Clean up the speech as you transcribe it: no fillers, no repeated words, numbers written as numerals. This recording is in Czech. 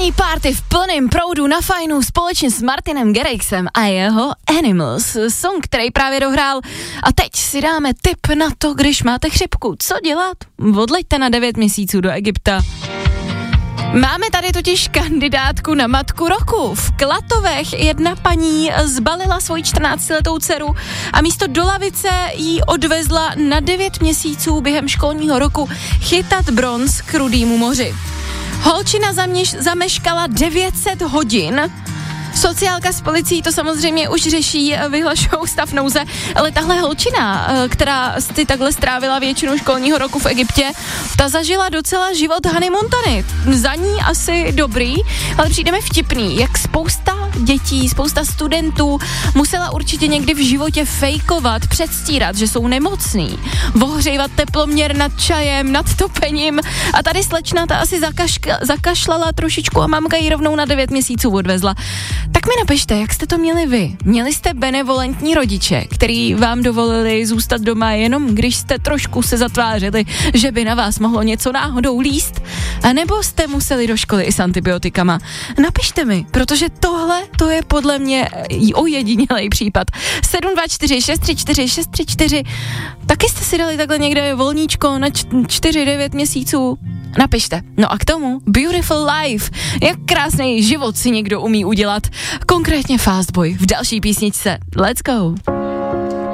Jarní party v plném proudu na Fajnu společně s Martinem Garrixem a jeho Animals, song, který právě dohrál. A teď si dáme tip na to, když máte chřipku. Co dělat? Odleďte na 9 měsíců do Egypta. Máme tady totiž kandidátku na matku roku. V Klatovech jedna paní zbalila svoji 14letou dceru a místo do lavice jí odvezla na 9 měsíců během školního roku chytat bronz k Rudýmu moři. Holčina zameškala 900 hodin. Sociálka s policií to samozřejmě už řeší, vyhlašou stav nouze, ale tahle holčina, která si takhle strávila většinu školního roku v Egyptě, ta zažila docela život Hany Montany. Za ní asi dobrý, ale přijde mi vtipný, jak spousta dětí, spousta studentů musela určitě někdy v životě fejkovat, předstírat, že jsou nemocný, ohřívat teploměr nad čajem, nad topením a tady slečna ta asi zakašlala trošičku a mamka ji rovnou na 9 měsíců odvezla. Tak mi napište, jak jste to měli vy. Měli jste benevolentní rodiče, který vám dovolili zůstat doma jenom když jste trošku se zatvářili, že by na vás mohlo něco náhodou líst? A nebo jste museli do školy i s antibiotikama? Napište mi, protože tohle to je podle mě ojedinělej případ. 724 634 634. Taky jste si dali takhle někde volníčko na 4-9 měsíců? Napište. No a k tomu Beautiful Life. Jak krásný život si někdo umí udělat. Konkrétně Fastboy v další písničce. Let's go.